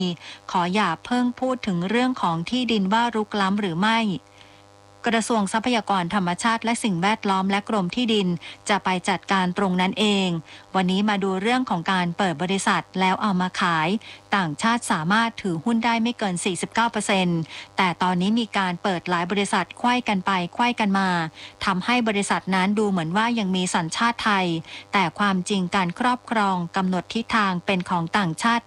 ขออย่าเพิ่งพูดถึงเรื่องของที่ดินว่ารุกล้ำหรือไม่กระทรวงทรัพยากรธรรมชาติและสิ่งแวดล้อมและกรมที่ดินจะไปจัดการตรงนั้นเองวันนี้มาดูเรื่องของการเปิดบริษัทแล้วเอามาขายต่างชาติสามารถถือหุ้นได้ไม่เกิน 49% แต่ตอนนี้มีการเปิดหลายบริษัทไขว้กันไปไขว้กันมาทำให้บริษัทนั้นดูเหมือนว่ายังมีสัญชาติไทยแต่ความจริงการครอบครองกำหนดทิศทางเป็นของต่างชาติ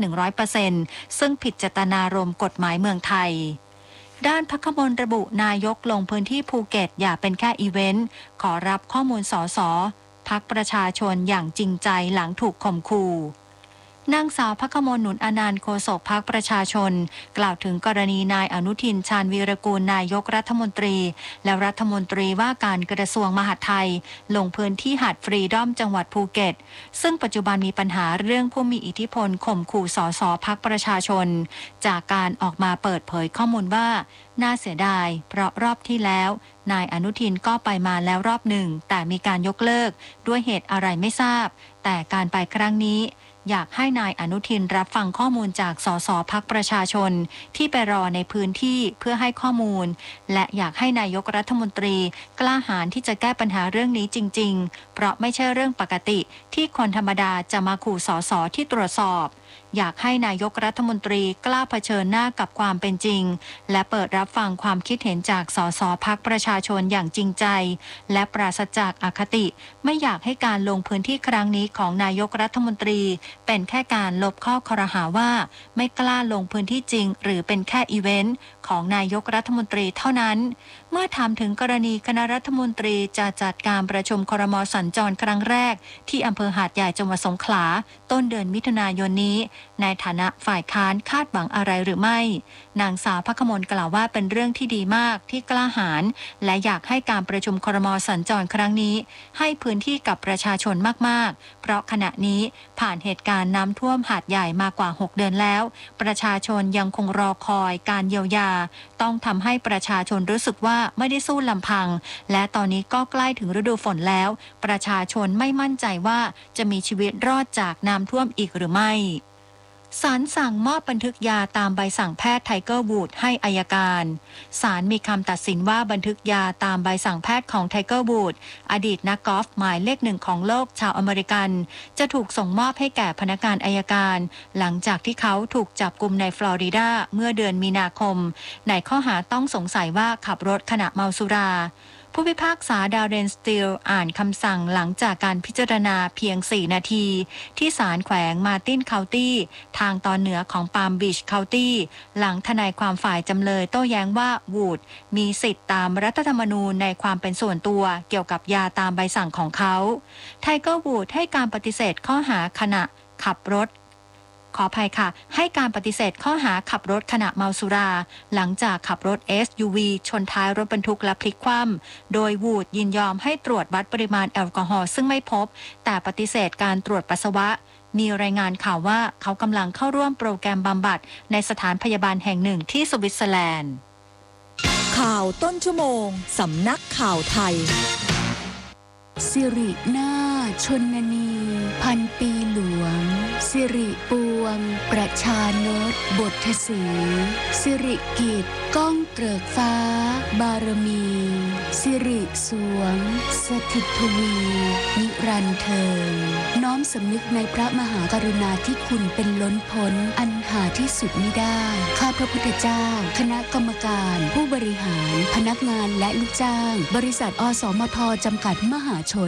100% ซึ่งผิดเจตนารมณ์กฎหมายเมืองไทยด้านพรรคมนระบุนายกลงพื้นที่ภูเก็ตอย่าเป็นแค่อีเวนต์ขอรับข้อมูลสสพรรคประชาชนอย่างจริงใจหลังถูกข่มขู่นางสาวพรรคมนหนุนอนันต์โฆษกพรรคประชาชนกล่าวถึงกรณีนายอนุทินชาญวีรกูลนายกรัฐมนตรีและรัฐมนตรีว่าการกระทรวงมหาดไทยลงพื้นที่หาดฟรีดอมจังหวัดภูเก็ตซึ่งปัจจุบันมีปัญหาเรื่องผู้มีอิทธิพลข่มขู่สสพรรคประชาชนจากการออกมาเปิดเผยข้อมูลว่าน่าเสียดายเพราะรอบที่แล้วนายอนุทินก็ไปมาแล้วรอบหนึ่งแต่มีการยกเลิกด้วยเหตุอะไรไม่ทราบแต่การไปครั้งนี้อยากให้นายอนุทินรับฟังข้อมูลจากสสพรรคประชาชนที่ไปรอในพื้นที่เพื่อให้ข้อมูลและอยากให้นายกรัฐมนตรีกล้าหาญที่จะแก้ปัญหาเรื่องนี้จริงๆเพราะไม่ใช่เรื่องปกติที่คนธรรมดาจะมาขู่สสที่ตรวจสอบอยากให้นายกรัฐมนตรีกล้าเผชิญหน้ากับความเป็นจริงและเปิดรับฟังความคิดเห็นจากสสพรรคประชาชนอย่างจริงใจและปราศจากอคติไม่อยากให้การลงพื้นที่ครั้งนี้ของนายกรัฐมนตรีเป็นแค่การลบข้อครหาว่าไม่กล้าลงพื้นที่จริงหรือเป็นแค่อีเวนต์ของนายกรัฐมนตรีเท่านั้นเมื่อถามถึงกรณีคณะรัฐมนตรีจะจัดการประชุมครม.สัญจรครั้งแรกที่อำเภอหาดใหญ่จังหวัดสงขลาต้นเดือนมิถุนายนนี้ในฐานะฝ่ายค้านคาดหวังอะไรหรือไม่นางสาวพรรคมนกล่าวว่าเป็นเรื่องที่ดีมากที่กล้าหาญและอยากให้การประชุมครม.สัญจรครั้งนี้ให้พื้นที่กับประชาชนมากๆเพราะขณะนี้ผ่านเหตุการณ์น้ำท่วมหาดใหญ่มากว่า6 เดือนแล้วประชาชนยังคงรอคอยการเยียวยาต้องทำให้ประชาชนรู้สึกว่าไม่ได้สู้ลำพังและตอนนี้ก็ใกล้ถึงฤดูฝนแล้วประชาชนไม่มั่นใจว่าจะมีชีวิตรอดจากน้ำท่วมอีกหรือไม่ศาลสั่งมอบบันทึกยาตามใบสั่งแพทย์ไทเกอร์วูดให้อัยการศาลมีคำตัดสินว่าบันทึกยาตามใบสั่งแพทย์ของไทเกอร์วูดอดีตนักกอล์ฟหมายเลขหนึ่งของโลกชาวอเมริกันจะถูกส่งมอบให้แก่พนักงานอัยการหลังจากที่เขาถูกจับกุมในฟลอริดาเมื่อเดือนมีนาคมในข้อหาต้องสงสัยว่าขับรถขณะเมาสุราผู้พิพากษาดาร์เรนสตีลอ่านคำสั่งหลังจากการพิจารณาเพียง4 นาทีที่ศาลแขวงมาร์ตินเคานตี้ทางตอนเหนือของปาล์มบีชเคานตี้หลังทนายความฝ่ายจำเลยโต้แย้งว่าวูดมีสิทธิ์ตามรัฐธรรมนูญในความเป็นส่วนตัวเกี่ยวกับยาตามใบสั่งของเขาไทเกอร์วูดให้การปฏิเสธข้อหาขณะขับรถขออภัยค่ะให้การปฏิเสธข้อหาขับรถขณะเมาสุราหลังจากขับรถ SUV ชนท้ายรถบรรทุกและพลิกคว่ำโดยวูดยินยอมให้ตรวจวัดปริมาณแอลกอฮอล์ซึ่งไม่พบแต่ปฏิเสธการตรวจปัสสาวะมีรายงานข่าวว่าเขากำลังเข้าร่วมโปรแกรมบำบัดในสถานพยาบาลแห่งหนึ่งที่สวิตเซอร์แลนด์ข่าวต้นชั่วโมงสำนักข่าวไทยสิรินาถชนนีพันปีหลวงสิริปวงประชานตบทสีสิริกิจก้องเกริกฟ้าบารมีสิริสวงสถิตทวีนิรันดร์เทินน้อมสำนึกในพระมหากรุณาธิคุณเป็นล้นพ้นอันหาที่สุดมิได้ข้าพระพุทธเจ้าคณะกรรมการผู้บริหารพนักงานและลูกจ้างบริษัทอสมทจำกัดมหาชน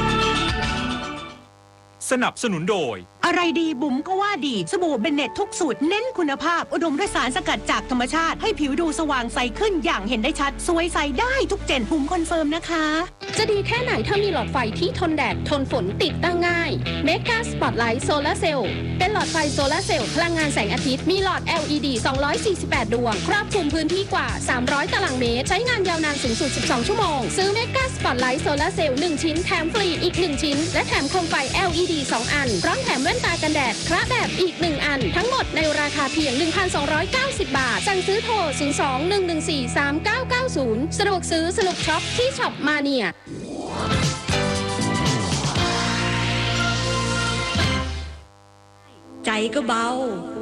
สนับสนุนโดยอะไรดีบุ๋มก็ว่าดีสบู่เบนเน็ตทุกสูตรเน้นคุณภาพอุดมด้วยสารสกัดจากธรรมชาติให้ผิวดูสว่างใสขึ้นอย่างเห็นได้ชัดสวยใสได้ทุกเจนบุ๋มคอนเฟิร์มนะคะจะดีแค่ไหนถ้ามีหลอดไฟที่ทนแดดทนฝนติดตั้งง่ายเมกาสปอตไลท์โซลาร์เซลล์เป็นหลอดไฟโซลาร์เซลล์พลังงานแสงอาทิตย์มีหลอด LED 248 ดวงครอบคลุมพื้นที่กว่า300 ตารางเมตรใช้งานยาวนานสูงสุด12 ชั่วโมงซื้อเมกาสปอตไลท์โซลาร์เซลล์1ชิ้นแถมฟรีอีก1ชิ้นและแถมโคมไฟ LED 2 อันพร้อมแถมแว่นตากันแดดคระแบบอีก1อันทั้งหมดในราคาเพียง 1,290 บาทสั่งซื้อโทร 02-114-3990 สะดวกซื้อสนุกช็อปที่ช็อปมาเนียใจก็เบา